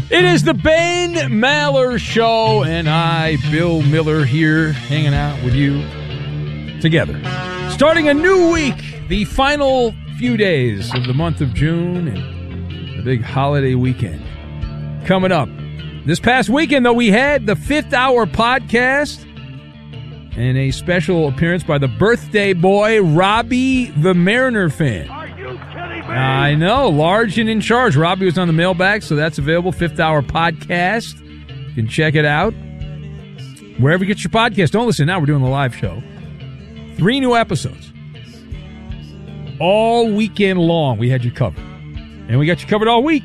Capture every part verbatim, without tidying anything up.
It is the Ben Maller Show, and I, Bill Miller, here hanging out with you together. Starting a new week, the final few days of the month of June and the big holiday weekend coming up. This past weekend, though, we had the Fifth Hour podcast and a special appearance by the birthday boy, Robbie the Mariner fan. Are you kidding me? I know, large and in charge. Robbie was on the mailbag, so that's available. Fifth Hour podcast. You can check it out wherever you get your podcast. Don't listen now. We're doing the live show. Three new episodes. All weekend long, we had you covered. And we got you covered all week.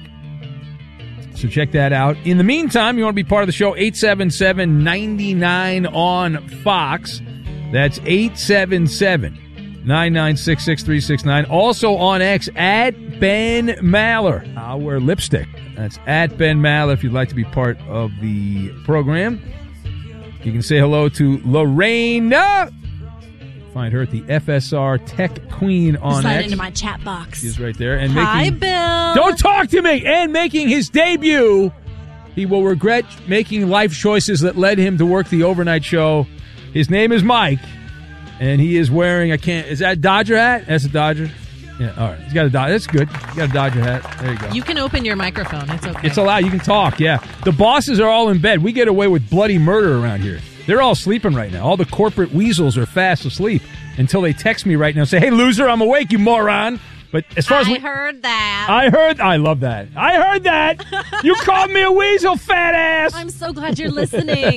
So check that out. In the meantime, you want to be part of the show, eight seven seven, nine nine on Fox. That's eight seven seven, nine nine six, six three six nine. Also on X, at Ben Maller. I'll wear lipstick. That's at Ben Maller if you'd like to be part of the program. You can say hello to Lorena. Find her at the F S R Tech Queen on Slide X. into my chat box. She's right there. And Hi, making, Bill. Don't talk to me! And making his debut, he will regret making life choices that led him to work the overnight show. His name is Mike, and he is wearing, I can't, is that a Dodger hat? That's a Dodger? Yeah, all right. He's got a Dodger. That's good. He's got a Dodger hat. There you go. You can open your microphone. It's okay. It's allowed. You can talk, yeah. The bosses are all in bed. We get away with bloody murder around here. They're all sleeping right now. All the corporate weasels are fast asleep until they text me right now and say, hey, loser, I'm awake, you moron. But as far as I we, heard that. I heard, I love that. I heard that. You called me a weasel, fat ass. I'm so glad you're listening.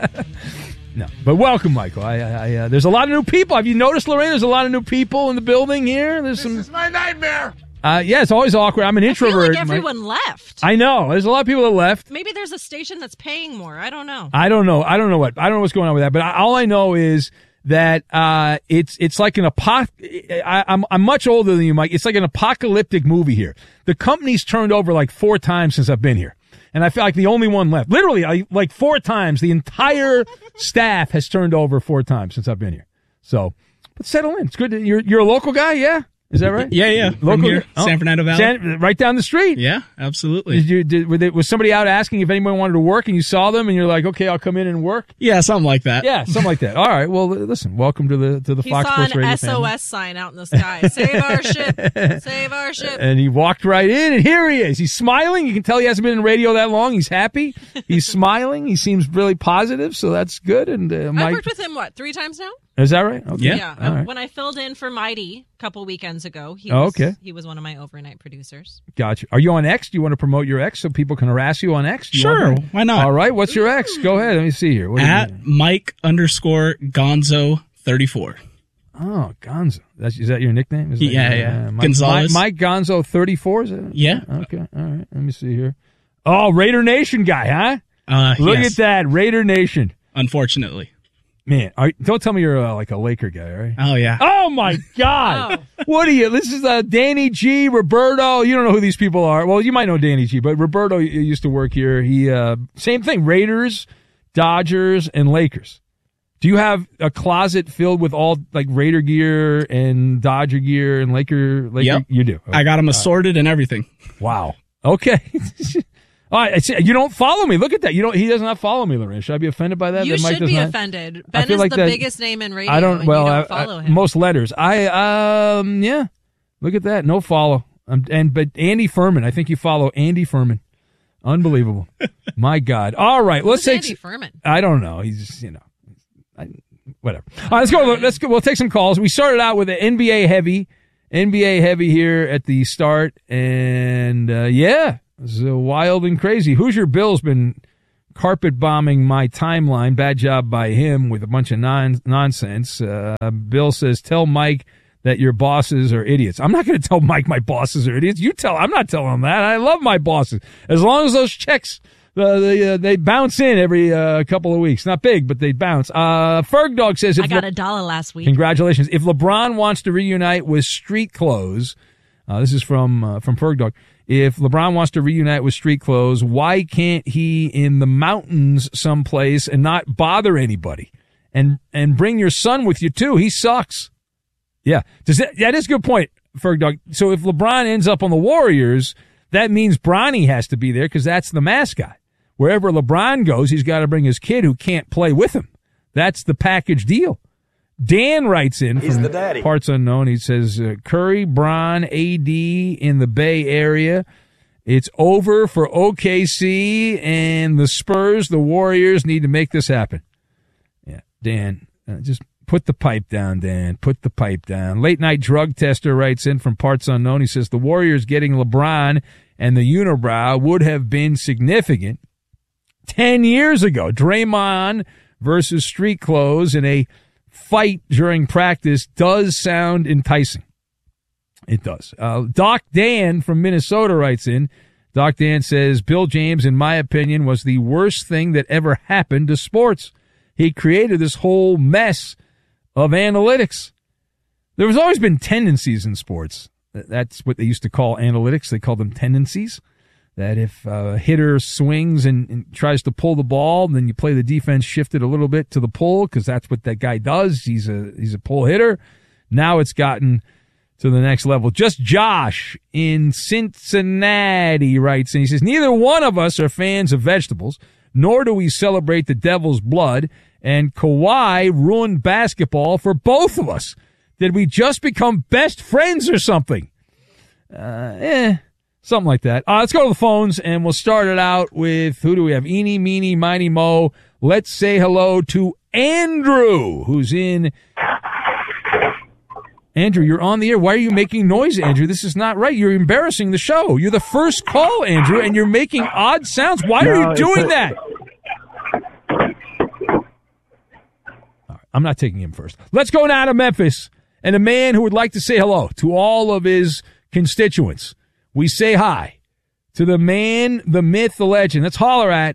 No, but welcome, Michael. I, I, I uh, there's a lot of new people. Have you noticed, Lorraine? There's a lot of new people in the building here. There's This some. is my nightmare. Uh, yeah, it's always awkward. I'm an I feel introvert. like everyone left. I know. There's a lot of people that left. Maybe there's a station that's paying more. I don't know. I don't know. I don't know what. I don't know what's going on with that. But I, all I know is that uh, it's it's like an apoc. I, I'm I'm much older than you, Mike. It's like an apocalyptic movie here. The company's turned over like four times since I've been here, and I feel like the only one left. Literally, I, like four times. The entire staff has turned over four times since I've been here. So, but settle in. It's good. To, you're you're a local guy, yeah. Is that right? Yeah, yeah. From Local here, oh. San Fernando Valley. San, right down the street. Yeah, absolutely. Did you, did, were they, was somebody out asking if anyone wanted to work, and you saw them, and you're like, okay, I'll come in and work? Yeah, something like that. Yeah, something like that. All right. Well, listen, welcome to the to the He Fox saw Sports an Radio S O S family. sign out in the sky. Save our ship. Save our ship. And he walked right in, and here he is. He's smiling. You can tell he hasn't been in radio that long. He's happy. He's smiling. He seems really positive, so that's good. And uh, I've Mike, worked with him, what, three times now? is that right? Okay. Yeah. Yeah. All right. When I filled in for Mighty a couple weekends ago, he Oh, was, okay. he was one of my overnight producers. Gotcha. Are you on X? Do you want to promote your X so people can harass you on X? Do you Sure, want to- why not? All right. What's your X? Go ahead. Let me see here. What do you At mean? Mike underscore Gonzo thirty-four. Oh, Gonzo. That's, is that your nickname? Is that Yeah, your, yeah. Uh, Mike, Gonzalez. Mike, Mike Gonzo thirty-four? Is it? Yeah. Okay. All right. Let me see here. Oh, Raider Nation guy, huh? Uh, Look yes, at that. Raider Nation. Unfortunately. Man, are, don't tell me you're uh, like a Laker guy, right? Oh, yeah. Oh, my God. What are you? This is uh, Danny G, Roberto. You don't know who these people are. Well, you might know Danny G, but Roberto used to work here. He uh, same thing, Raiders, Dodgers, and Lakers. Do you have a closet filled with all like Raider gear and Dodger gear and Laker? Laker? Yep. You do. I got them assorted and everything. Wow. Okay. All right. I see. You don't follow me. Look at that. You don't. He does not follow me, Lorraine. Should I be offended by that? You that Mike should does be not? offended. I Ben feel is like the that- biggest name in radio. I don't. and Well, you I, don't follow I, him. most letters. I um yeah. Look at that. No follow. Um, and but Andy Furman. I think you follow Andy Furman. Unbelievable. My God. All right. Let's Who's take. Andy Furman? I don't know. He's you know. I, whatever. All right, let's go. Let's go. We'll take some calls. We started out with an N B A heavy, N B A heavy here at the start, and uh, yeah, it was uh, wild and crazy. Hoosier Bill's been carpet bombing my timeline. Bad job by him with a bunch of non- nonsense. Uh, Bill says, "Tell Mike that your bosses are idiots." I'm not going to tell Mike my bosses are idiots. You tell. I'm not telling him that. I love my bosses as long as those checks. Uh, they, uh, they bounce in every uh, couple of weeks. Not big, but they bounce. Uh, Ferg Dog says, if I got Le- a dollar last week. Congratulations. If LeBron wants to reunite with street clothes, uh, this is from uh, from Ferg Dog. If LeBron wants to reunite with street clothes, why can't he in the mountains someplace and not bother anybody? And and bring your son with you too. He sucks. Yeah. Does that, that is a good point, Ferg Dog. So if LeBron ends up on the Warriors, that means Bronny has to be there because that's the mascot. Wherever LeBron goes, he's got to bring his kid who can't play with him. That's the package deal. Dan writes in He's from the daddy. Parts Unknown. He says, uh, Curry, Bron, A D in the Bay Area. It's over for O K C and the Spurs. The Warriors need to make this happen. Yeah, Dan, uh, just put the pipe down, Dan. Put the pipe down. Late Night Drug Tester writes in from Parts Unknown. He says, the Warriors getting LeBron and the unibrow would have been significant ten years ago. Draymond versus street clothes in a fight during practice does sound enticing. It does. Uh, Doc Dan from Minnesota writes in. Doc Dan says, Bill James, in my opinion, was the worst thing that ever happened to sports. He created this whole mess of analytics. There has always been tendencies in sports. That's what they used to call analytics. They call them tendencies. That if a hitter swings and, and tries to pull the ball, then you play the defense shifted a little bit to the pull because that's what that guy does. He's a he's a pull hitter. Now it's gotten to the next level. Just Josh in Cincinnati writes, and he says, neither one of us are fans of vegetables, nor do we celebrate the devil's blood, and Kawhi ruined basketball for both of us. Did we just become best friends or something? Uh, eh. Something like that. Uh, let's go to the phones, and we'll start it out with, who do we have? Eeny, meeny, miny, mo. Let's say hello to Andrew, who's in. Andrew, you're on the air. Why are you making noise, Andrew? This is not right. You're embarrassing the show. You're the first call, Andrew, and you're making odd sounds. Why No, are you doing a- that? All right, I'm not taking him first. Let's go now to Memphis, and a man who would like to say hello to all of his constituents. We say hi to the man, the myth, the legend. Let's holler at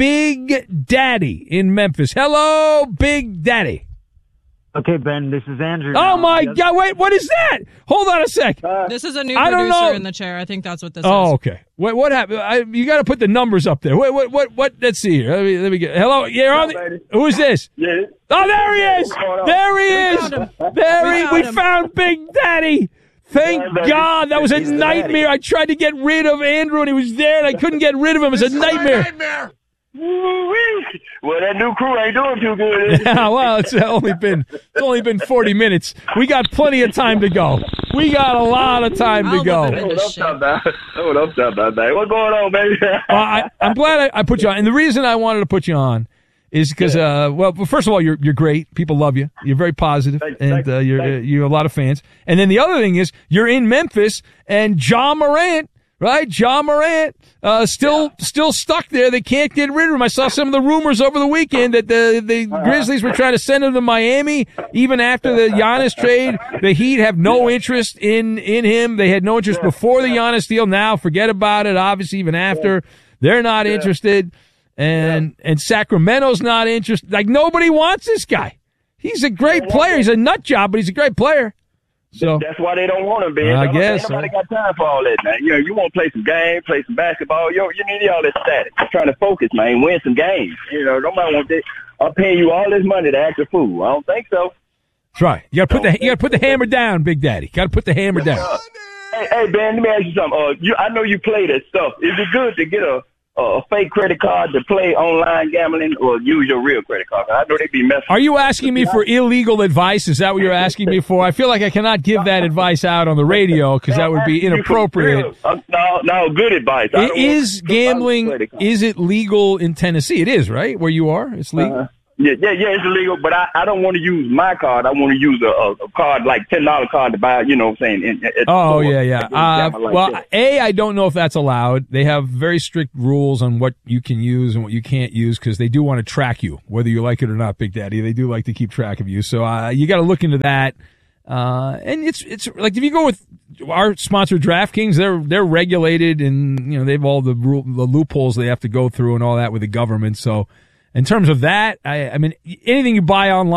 Big Daddy in Memphis. Hello, Big Daddy. Okay, Ben, this is Andrew. Oh, now. my Yes. God. Wait, what is that? Hold on a sec. This is a new I don't know. producer in the chair. I think that's what this Oh, is. okay. What what happened? I, you got to put the numbers up there. What what what? what let's see here. Let me let me get. Hello, you're on. The, who is this? Yeah. Oh, there he is. There he is. found him. There We he. found We him. found Big Daddy. Thank Yeah, God. That was a he's the nightmare. I tried to get rid of Andrew, and he was there, and I couldn't get rid of him. It was a nightmare. Nightmare. Woo-wee. Well, that new crew ain't doing too good. is it? Yeah, well, it's only been it's only been forty minutes. We got plenty of time to go. We got a lot of time to I'll go. whip him That's what I'm talking about. That's what I'm talking about, baby. What's going on, baby? Well, I, I'm glad I, I put you on, and the reason I wanted to put you on is because, uh, well, first of all, you're you're great. People love you. You're very positive, Thank- and thank- uh, you're uh, thank- you have a lot of fans. And then the other thing is you're in Memphis, and Ja Morant, right? Ja Morant, uh, still still stuck there. They can't get rid of him. I saw some of the rumors over the weekend that the the Grizzlies were trying to send him to Miami, even after the Giannis trade. The Heat have no interest in in him. They had no interest before the Giannis deal. Now, forget about it. Obviously, even after, they're not interested. And and Sacramento's not interested. Like, nobody wants this guy. He's a great player. He's a nut job, but he's a great player. So That's why they don't want him, Ben. I Ain't guess, nobody huh? got time for all that, man. You know, you want to play some games, play some basketball. You you need all this static. I'm trying to focus, man. Win some games. You know, nobody wants this. I'm paying you all this money to act a fool. I don't think so. that's right. You got to put the you got to put the hammer down, Big Daddy. Got to put the hammer down. Hey, hey, Ben, let me ask you something. Uh, you, I know you play that stuff. Is it good to get a a fake credit card to play online gambling, or use your real credit card? I know they be messing. Are you asking me for illegal advice? Is that what you're asking me for? I feel like I cannot give that advice out on the radio because that would be inappropriate. Uh, no, no, good advice. I It don't is want- gambling. credit card. Is it legal in Tennessee? It is, right? Where you are, it's legal. Uh, yeah, yeah, yeah, it's illegal, but I, I don't want to use my card. I want to use a, a, a card, like ten dollar card to buy, you know what I'm saying? In, at the Oh, store. yeah, yeah. I do Uh, gamble like well, that. A, I don't know if that's allowed. They have very strict rules on what you can use and what you can't use because they do want to track you, whether you like it or not, Big Daddy. They do like to keep track of you. So uh, you got to look into that. Uh, and it's it's like if you go with our sponsor, DraftKings, they're they're regulated and you know they've all the rule, the loopholes they have to go through and all that with the government. So in terms of that, I, I mean anything you buy online.